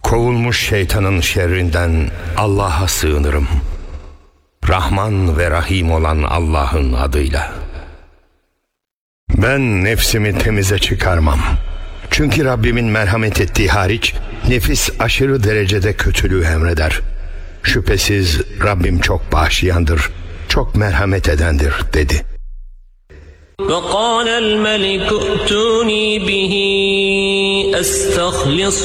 Kovulmuş şeytanın şerrinden Allah'a sığınırım. Rahman ve Rahim olan Allah'ın adıyla. Ben nefsimi temize çıkarmam. Çünkü Rabbimin merhamet ettiği hariç nefis aşırı derecede kötülüğü emreder. Şüphesiz Rabbim çok bağışlayandır, çok merhamet edendir dedi. وَقَالَ الْمَلِكُ ائْتُونِي بِهِ أَسْتَخْلِصُهُ